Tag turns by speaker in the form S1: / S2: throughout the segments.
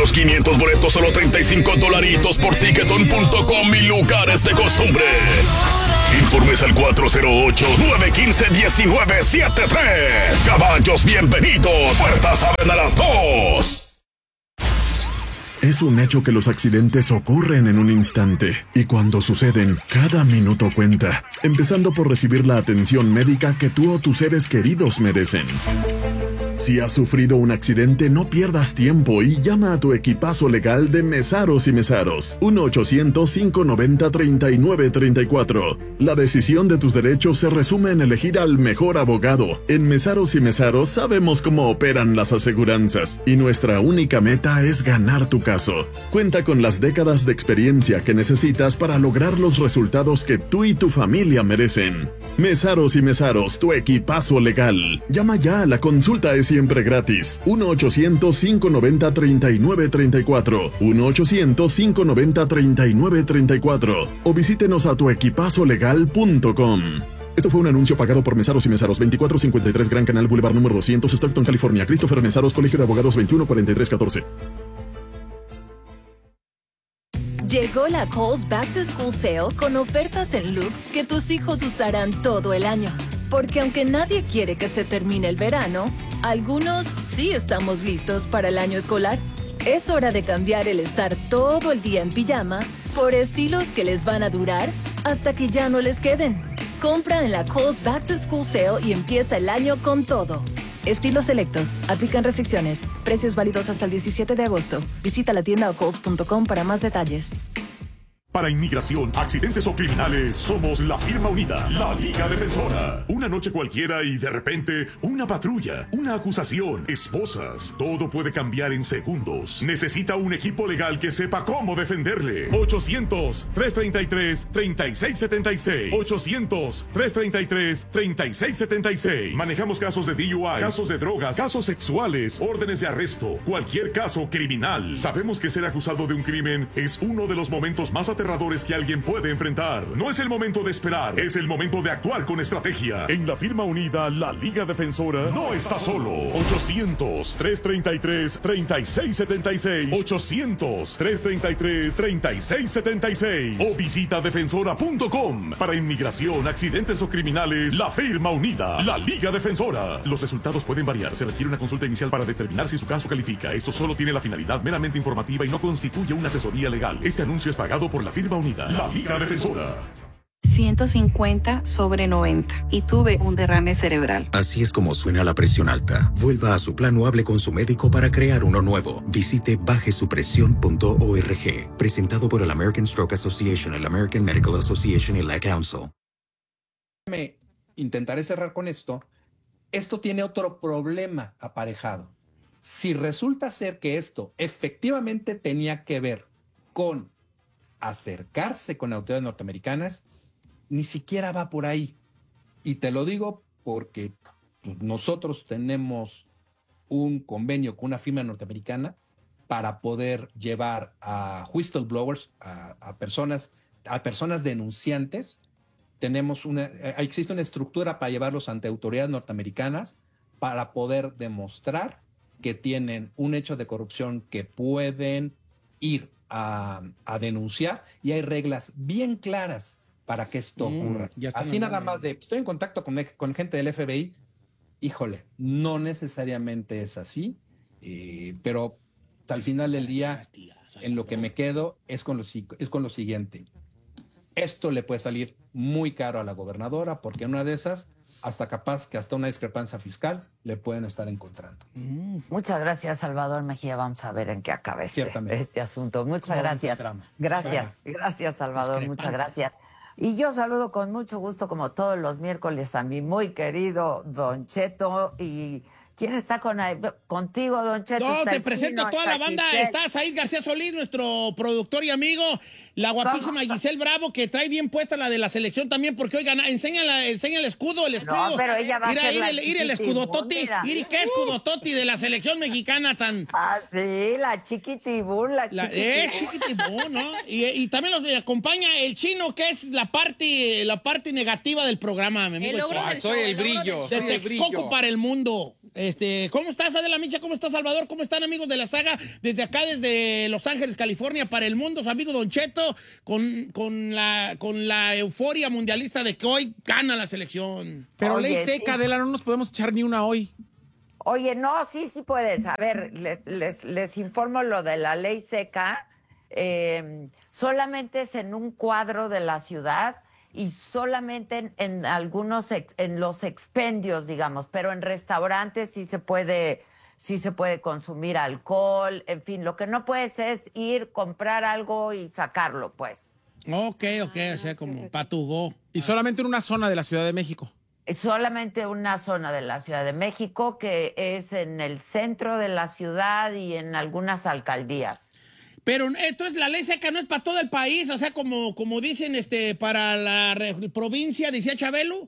S1: primeros 500 boletos, solo $35 por Ticketon.com y lugares de costumbre. Informes al 408-915-1973. Caballos, bienvenidos. Puertas abren a las 2.
S2: Es un hecho que los accidentes ocurren en un instante, y cuando suceden, cada minuto cuenta, empezando por recibir la atención médica que tú o tus seres queridos merecen. Si has sufrido un accidente, no pierdas tiempo y llama a tu equipazo legal de Mesaros y Mesaros. 1-800-590-3934. La decisión de tus derechos se resume en elegir al mejor abogado. En Mesaros y Mesaros sabemos cómo operan las aseguranzas, y nuestra única meta es ganar tu caso. Cuenta con las décadas de experiencia que necesitas para lograr los resultados que tú y tu familia merecen. Mesaros y Mesaros, tu equipazo legal. Llama ya, la consulta es siempre gratis. 1-800-590-3934. 1-800-590-3934. O visítenos a tuequipazolegal.com. Esto fue un anuncio pagado por Mesaros y Mesaros, 2453 Gran Canal Boulevard número 200, Stockton, California. Christopher Mesaros, Colegio de Abogados, 214314.
S3: Llegó la Kohl's Back to School Sale con ofertas en looks que tus hijos usarán todo el año. Porque aunque nadie quiere que se termine el verano, algunos sí estamos listos para el año escolar. Es hora de cambiar el estar todo el día en pijama por estilos que les van a durar hasta que ya no les queden. Compra en la Kohl's Back to School Sale y empieza el año con todo. Estilos selectos. Aplican restricciones. Precios válidos hasta el 17 de agosto. Visita la tienda o kohls.com para más detalles.
S4: Para inmigración, accidentes o criminales, somos la firma unida, la Liga Defensora. Una noche cualquiera y de repente, una patrulla, una acusación, esposas. Todo puede cambiar en segundos. Necesita un equipo legal que sepa cómo defenderle. 800-333-3676. 800-333-3676. Manejamos casos de DUI, casos de drogas, casos sexuales, órdenes de arresto, cualquier caso criminal. Sabemos que ser acusado de un crimen es uno de los momentos más aterradores que alguien puede enfrentar. No es el momento de esperar, es el momento de actuar con estrategia. En la firma unida, la Liga Defensora no está solo. 800-333-3676. 800-333-3676. O visita defensora.com. Para inmigración, accidentes o criminales, la firma unida, la Liga Defensora. Los resultados pueden variar. Se requiere una consulta inicial para determinar si su caso califica. Esto solo tiene la finalidad meramente informativa y no constituye una asesoría legal. Este anuncio es pagado por la firma unida, la Liga Defensora.
S5: 150/90 y tuve un derrame cerebral.
S6: Así es como suena la presión alta. Vuelva a su plan o hable con su médico para crear uno nuevo. Visite bajesupresión.org. Presentado por el American Stroke Association, el American Medical Association y la Council.
S7: Intentaré cerrar con esto. Esto tiene otro problema aparejado. Si resulta ser que esto efectivamente tenía que ver con acercarse con autoridades norteamericanas, ni siquiera va por ahí. Y te lo digo porque nosotros tenemos un convenio con una firma norteamericana para poder llevar a whistleblowers, a personas denunciantes. Existe una estructura para llevarlos ante autoridades norteamericanas para poder demostrar que tienen un hecho de corrupción que pueden ir a denunciar, y hay reglas bien claras para que esto ocurra. Así nada más de, estoy en contacto con gente del FBI, híjole, no necesariamente es así, pero al final del día, en lo que me quedo es con lo siguiente. Esto le puede salir muy caro a la gobernadora, porque en una de esas, hasta una discrepancia fiscal le pueden estar encontrando.
S8: Muchas gracias, Salvador Mejía. Vamos a ver en qué acaba este asunto. Muchas gracias. Gracias, Salvador. Muchas gracias. Y yo saludo con mucho gusto, como todos los miércoles, a mi muy querido Don Cheto. Y ¿quién está contigo, Don Cheto?
S9: No, te presento a toda la banda. Está Said García Solís, nuestro productor y amigo. La guapísima Giselle Bravo, que trae bien puesta la de la selección también, porque oigan, enseña el escudo.
S8: No, pero ella va a ser
S9: el escudototi. Mira, ¿qué escudototi de la selección mexicana tan?
S8: Ah, sí, la chiquitibún,
S9: chiquitibún, ¿no? Y también nos acompaña el chino, que es la parte negativa del programa, mi amigo.
S10: Soy el brillo.
S9: De Texcoco para el mundo. ¿Cómo estás, Adela Micha? ¿Cómo estás, Salvador? ¿Cómo están, amigos de la saga? Desde acá, desde Los Ángeles, California, para el mundo, su amigo Don Cheto, con la euforia mundialista de que hoy gana la selección.
S10: Pero ley seca, Adela, no nos podemos echar ni una hoy.
S8: Oye, no, sí puedes. A ver, les informo lo de la ley seca. Solamente es en un cuadro de la ciudad y solamente en algunos, en los expendios, digamos, pero en restaurantes sí se puede consumir alcohol, en fin, lo que no puedes es ir, comprar algo y sacarlo, pues.
S9: Ok, o sea, como patugó.
S10: Y solamente en una zona de la Ciudad de México.
S8: Solamente una zona de la Ciudad de México, que es en el centro de la ciudad y en algunas alcaldías.
S9: Pero entonces la ley seca no es para todo el país, o sea, como dicen para la provincia, decía Chabelo.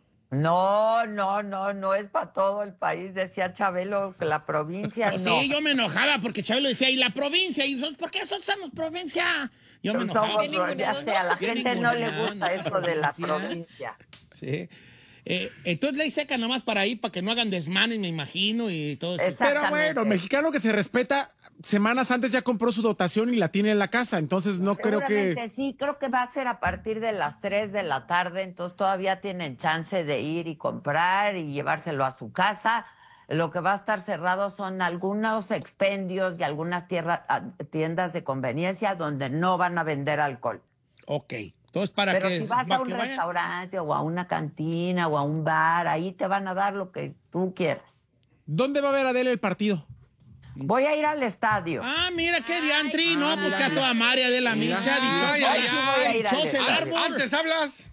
S8: No es para todo el país, decía Chabelo, que la provincia no.
S9: Sí, yo me enojaba porque Chabelo decía, ¿y la provincia? ¿Y por qué nosotros somos provincia? Yo me enojaba.
S8: Ya sé, a la gente no le gusta eso de la provincia.
S9: Sí. Entonces ley seca nomás para ahí, para que no hagan desmanes, me imagino, y todo eso.
S10: Pero bueno, mexicano que se respeta, semanas antes ya compró su dotación y la tiene en la casa, entonces no creo que...
S8: Sí, creo que va a ser a partir de las 3 de la tarde, entonces todavía tienen chance de ir y comprar y llevárselo a su casa. Lo que va a estar cerrado son algunos expendios y algunas tiendas de conveniencia donde no van a vender alcohol.
S9: Ok. Entonces, pero
S8: si vas a un restaurante o a una cantina o a un bar, ahí te van a dar lo que tú quieras.
S10: ¿Dónde va a ver Adela el partido?
S8: Voy a ir al estadio.
S9: Ah, mira qué diantri, ¿no? Pues que a toda María Adela Micha, dichoso el árbol.
S10: Antes hablas.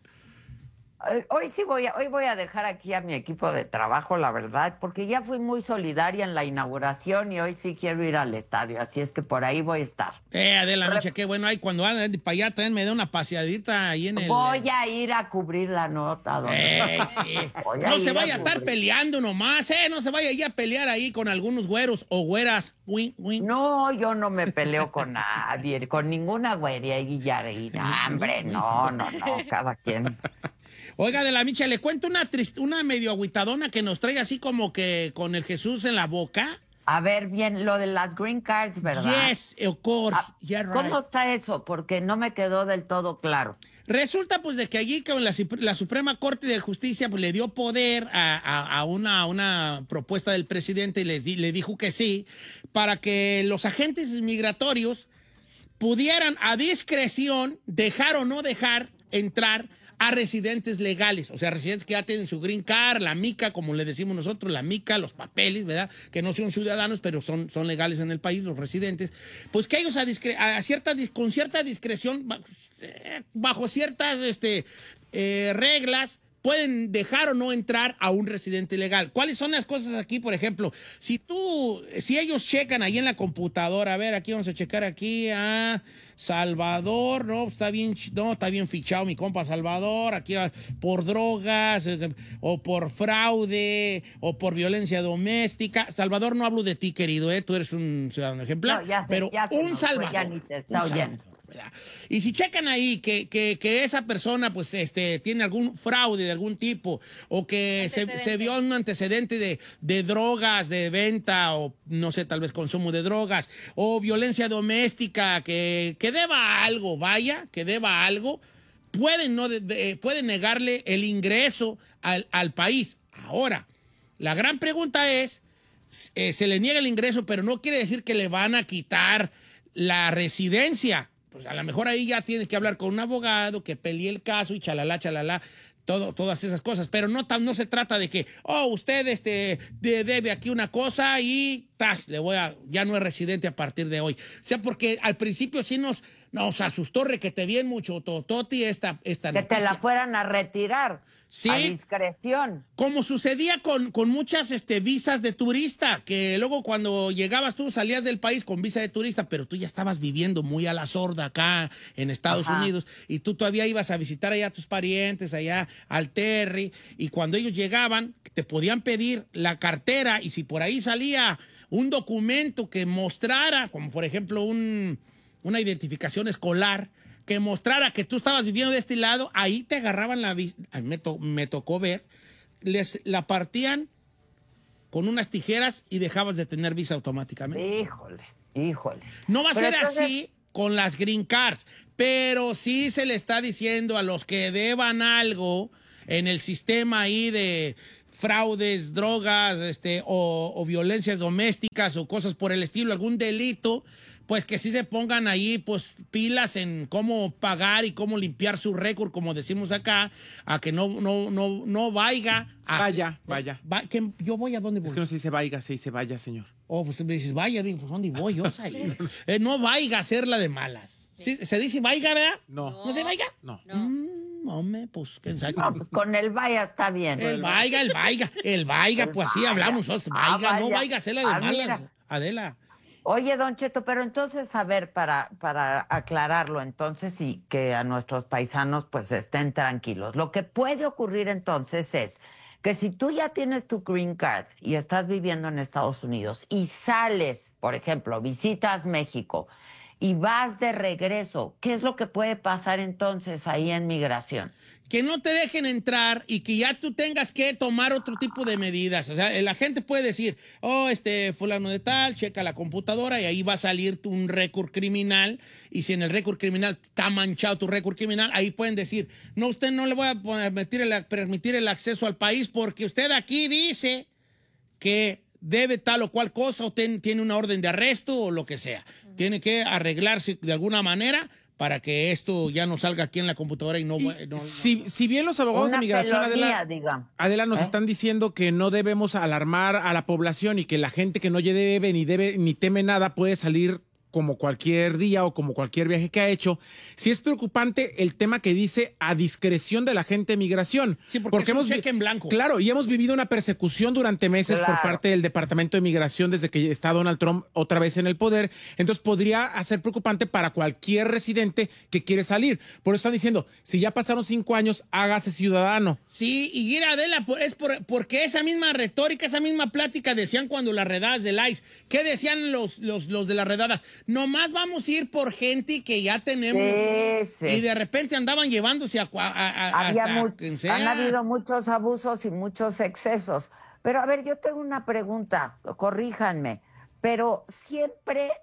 S8: Hoy voy a dejar aquí a mi equipo de trabajo, la verdad, porque ya fui muy solidaria en la inauguración y hoy sí quiero ir al estadio, así es que por ahí voy a estar.
S9: Adela Micha, qué bueno, ahí cuando van para allá también me da una paseadita ahí en el...
S8: Voy a ir a cubrir la nota,
S9: sí. No se vaya a estar peleando nomás, no se vaya a ir a pelear ahí con algunos güeros o güeras.
S8: No, yo no me peleo con nadie, con ninguna güería y guillarina, hombre, no, cada quien...
S9: Oiga, de la Micha, ¿le cuento una medio agüitadona que nos trae así como que con el Jesús en la boca?
S8: A ver, bien, lo de las green cards, ¿verdad?
S9: Yes, of course. Yeah, right.
S8: ¿Cómo está eso? Porque no me quedó del todo claro.
S9: Resulta, pues, de que allí con la Suprema Corte de Justicia pues, le dio poder a una propuesta del presidente y le dijo que sí, para que los agentes migratorios pudieran a discreción dejar o no dejar entrar a residentes legales, o sea, residentes que ya tienen su green card, la mica, como le decimos nosotros, la mica, los papeles, ¿verdad? Que no son ciudadanos, pero son legales en el país, los residentes. Pues que ellos con cierta discreción, bajo ciertas reglas, pueden dejar o no entrar a un residente ilegal. ¿Cuáles son las cosas aquí? Por ejemplo, si ellos checan ahí en la computadora, a ver, aquí vamos a checar aquí a Salvador, está bien fichado mi compa Salvador, aquí por drogas, o por fraude, o por violencia doméstica. Salvador, no hablo de ti, querido, tú eres un ciudadano ejemplar,
S8: no, ya sé,
S9: pero un Salvador.
S8: Pues ya ni te está oyendo.
S9: Y si checan ahí que esa persona pues tiene algún fraude de algún tipo o que se vio un antecedente de drogas, de venta o no sé, tal vez consumo de drogas o violencia doméstica, que deba algo, pueden negarle el ingreso al país. Ahora, la gran pregunta es, se le niega el ingreso, pero no quiere decir que le van a quitar la residencia. Pues a lo mejor ahí ya tienes que hablar con un abogado que pelee el caso y chalala, todas esas cosas. Pero no se trata de que, usted debe aquí una cosa y ya no es residente a partir de hoy. O sea, porque al principio sí nos asustó requete bien mucho, Toti, esta noticia.
S8: Que te la fueran a retirar.
S9: Sí,
S8: a discreción.
S9: Como sucedía con muchas visas de turista, que luego cuando llegabas tú salías del país con visa de turista, pero tú ya estabas viviendo muy a la sorda acá en Estados Unidos y tú todavía ibas a visitar allá a tus parientes, allá al Terry, y cuando ellos llegaban te podían pedir la cartera y si por ahí salía un documento que mostrara, como por ejemplo una identificación escolar, que mostrara que tú estabas viviendo de este lado, ahí te agarraban la visa. Me tocó ver, la partían con unas tijeras y dejabas de tener visa automáticamente.
S8: Híjole.
S9: No va a ser así con las green cards, pero sí se le está diciendo a los que deban algo en el sistema ahí de fraudes, drogas, o violencias domésticas o cosas por el estilo, algún delito, pues que sí se pongan ahí pues pilas en cómo pagar y cómo limpiar su récord, como decimos acá, a que no vaya.
S10: Vaya.
S9: ¿Yo voy a dónde voy?
S10: Es que no se dice vaya, se dice vaya, señor.
S9: Oh, pues me dices vaya, digo, pues ¿dónde voy yo? No vaya a hacerla de malas. ¿Sí? ¿Se dice vaya, verdad?
S10: No.
S9: ¿No se vaya?
S10: No.
S9: Hombre, pues quién sabe.
S8: No, pues con el vaya está bien.
S9: El vaya, pues así hablamos. Vaya, no vaya a hacerla de malas,
S8: mira.
S9: Adela.
S8: Oye, Don Cheto, pero entonces, a ver, para aclararlo entonces y que a nuestros paisanos pues estén tranquilos. Lo que puede ocurrir entonces es que si tú ya tienes tu green card y estás viviendo en Estados Unidos y sales, por ejemplo, visitas México y vas de regreso, ¿qué es lo que puede pasar entonces ahí en migración?
S9: Que no te dejen entrar y que ya tú tengas que tomar otro tipo de medidas. O sea, la gente puede decir, fulano de tal, checa la computadora y ahí va a salir un récord criminal. Y si en el récord criminal está manchado tu récord criminal, ahí pueden decir, no, usted no le voy a permitir el acceso al país porque usted aquí dice que debe tal o cual cosa o tiene una orden de arresto o lo que sea. Tiene que arreglarse de alguna manera para que esto ya no salga aquí en la computadora y no...
S10: Si bien los abogados de migración, Adela, nos están diciendo que no debemos alarmar a la población y que la gente que no debe ni teme nada puede salir como cualquier día o como cualquier viaje que ha hecho, sí es preocupante el tema que dice a discreción de la gente de migración.
S9: Sí, porque es un cheque en blanco.
S10: Claro, y hemos vivido una persecución durante meses por parte del Departamento de Migración desde que está Donald Trump otra vez en el poder. Entonces podría ser preocupante para cualquier residente que quiere salir. Por eso están diciendo, si ya pasaron 5 años, hágase ciudadano.
S9: Sí, y mira, Adela, porque esa misma retórica, esa misma plática decían cuando las redadas del ICE. ¿Qué decían los de las redadas? Nomás vamos a ir por gente que ya tenemos. Sí. Y de repente andaban llevándose
S8: Han habido muchos abusos y muchos excesos. Pero a ver, yo tengo una pregunta, corríjanme. Pero siempre,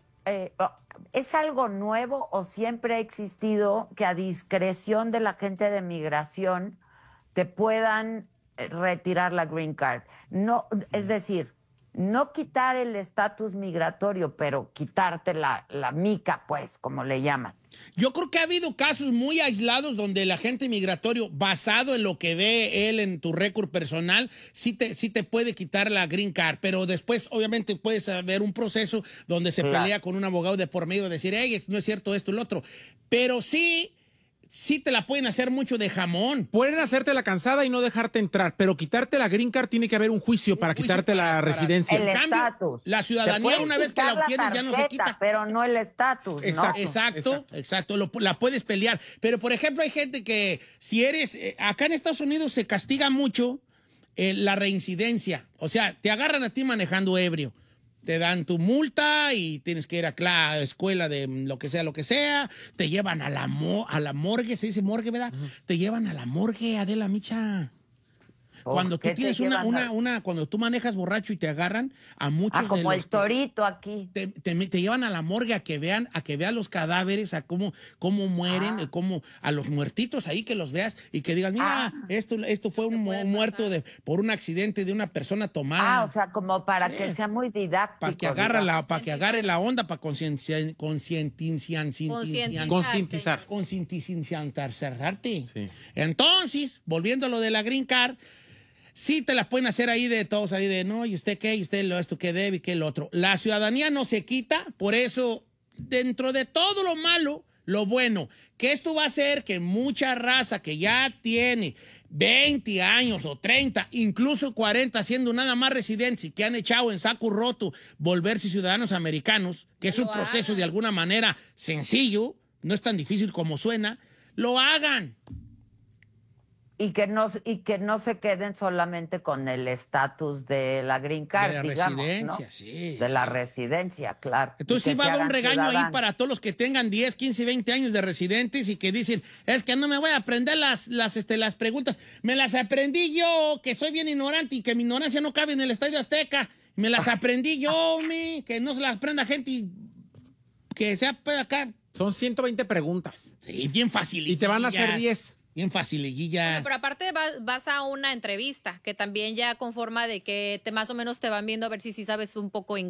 S8: ¿es algo nuevo o siempre ha existido que a discreción de la gente de migración te puedan retirar la green card? No, es decir, no quitar el estatus migratorio, pero quitarte la mica, pues, como le llaman.
S9: Yo creo que ha habido casos muy aislados donde el agente migratorio, basado en lo que ve él en tu récord personal, sí te puede quitar la green card, pero después obviamente puedes haber un proceso donde se pelea con un abogado de por medio de decir, hey, no es cierto esto y lo otro. Pero sí te la pueden hacer mucho de jamón.
S10: Pueden hacerte la cansada y no dejarte entrar, pero quitarte la green card tiene que haber un juicio para quitarte la residencia.
S8: El estatus.
S9: La ciudadanía una vez que la obtienes ya no se quita.
S8: Pero no el estatus, ¿no?
S9: Exacto. La puedes pelear. Pero, por ejemplo, hay gente que si eres... acá en Estados Unidos se castiga mucho la reincidencia. O sea, te agarran a ti manejando ebrio. Te dan tu multa y tienes que ir a la escuela de lo que sea. Te llevan a la morgue, se dice morgue, ¿verdad? Te llevan a la morgue, Adela Micha. Cuando tú tienes cuando tú manejas borracho y te agarran, a muchos
S8: como el torito aquí.
S9: Te llevan a la morgue a que vean los cadáveres, a cómo mueren, a los muertitos ahí, que los veas y que digan, mira, esto fue un muerto por un accidente de una persona tomada.
S8: O sea, como para que sea muy didáctico.
S9: Para que agarre la onda, para concientizarte.
S10: Sí.
S9: Entonces, volviendo a lo de la green card, sí te la pueden hacer ahí de todos, ahí de, no, ¿y usted qué? ¿Y usted esto qué debe y qué lo otro? La ciudadanía no se quita, por eso, dentro de todo lo malo, lo bueno, que esto va a hacer que mucha raza que ya tiene 20 años o 30, incluso 40, siendo nada más residentes y que han echado en saco roto volverse ciudadanos americanos, que es un proceso de alguna manera sencillo, no es tan difícil como suena, lo hagan.
S8: Y que no se queden solamente con el estatus de la green card,
S9: de la
S8: digamos,
S9: residencia,
S8: ¿no?
S9: sí.
S8: De la residencia, claro.
S9: Entonces sí va a haber un regaño ahí para todos los que tengan 10, 15, 20 años de residentes y que dicen, es que no me voy a aprender las preguntas. Me las aprendí yo, que soy bien ignorante y que mi ignorancia no cabe en el Estadio Azteca. Me las aprendí yo, que no se las aprenda gente que sea acá.
S10: Son 120 preguntas.
S9: Sí, bien fácil.
S10: Y te van a hacer 10.
S9: Bien facilillas.
S11: Bueno, pero aparte vas a una entrevista que también ya conforma de que más o menos te van viendo a ver si sí sabes un poco inglés.